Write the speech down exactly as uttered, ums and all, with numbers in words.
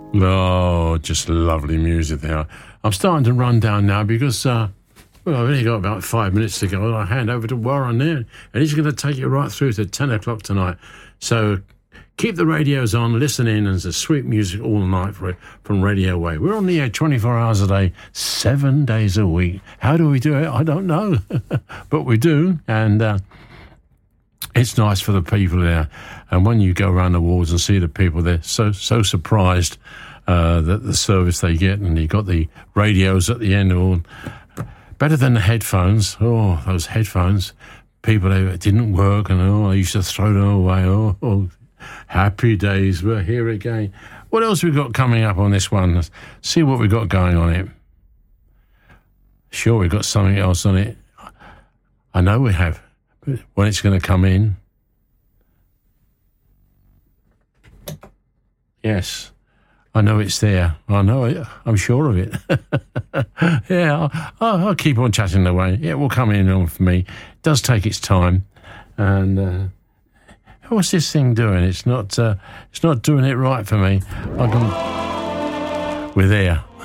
Oh, just lovely music there. I'm starting to run down now because, uh, well, I've only got about five minutes to go. I'll hand over to Warren there, and he's going to take you right through to ten o'clock tonight. So keep the radios on, listen in, and there's sweet music all night for, from Radio Way. We're on the air twenty-four hours a day, seven days a week. How do we do it? I don't know, but we do, and uh, it's nice for the people there. And when you go around the wards and see the people, they're so so surprised uh, that the service they get, and you've got the radios at the end, all better than the headphones. Oh, those headphones, people, they didn't work, and oh, I used to throw them away. Oh, oh, happy days, we're here again. What else we got coming up on this one? Let's see what we got going on it. Sure, we've got something else on it. I know we have, but when it's going to come in. Yes, I know it's there. I know it. I'm sure of it. yeah, I'll, I'll keep on chatting away. It will come in on for me. It does take its time. And uh, what's this thing doing? It's not. Uh, it's not doing it right for me. I can. We're there.